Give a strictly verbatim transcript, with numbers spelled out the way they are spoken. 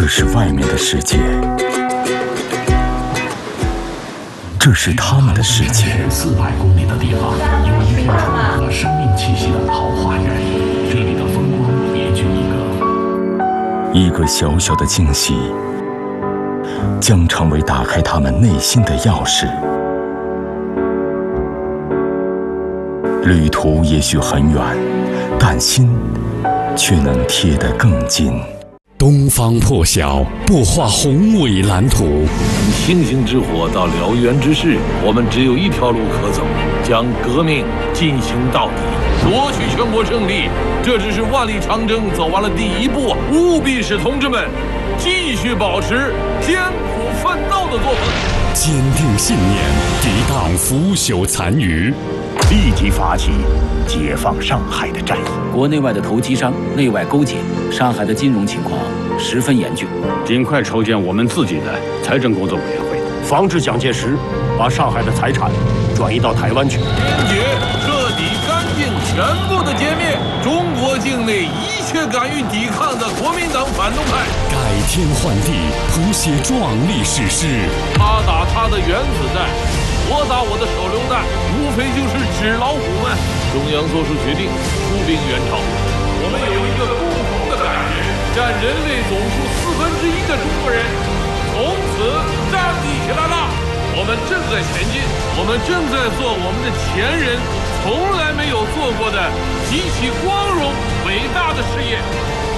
可是外面的世界，这是他们的世界。 四百公里的地方，有一片充满了生命气息的桃花源，这里的风光别具一格。 一个小小的惊喜，将成为打开他们内心的钥匙。旅途也许很远，但心却能贴得更近。 东方破晓，擘画宏伟蓝图。 从星星之火到燎原之势，我们只有一条路可走，将革命进行到底，夺取全国胜利。这只是万里长征走完了第一步，务必使同志们继续保持艰苦奋斗的作风， 坚定信念，抵挡腐朽残余， 立即发起解放上海的战役。 国内外的投机商内外勾结，上海的金融情况十分严峻， 尽快筹建我们自己的财政工作委员会， 防止蒋介石把上海的财产转移到台湾去。 坚决、彻底、干净、全部的歼灭中国境内一切敢于抵抗的国民党反动派， 改天换地，谱写壮丽史诗。 他打他的原子弹，我打我的手榴弹，无非就是纸老虎们。中央做出决定，出兵援朝。我们有一个共同的感觉，占人类总数四分之一的中国人从此站立起来了。我们正在前进，我们正在做我们的前人从来没有做过的极其光荣伟大的事业。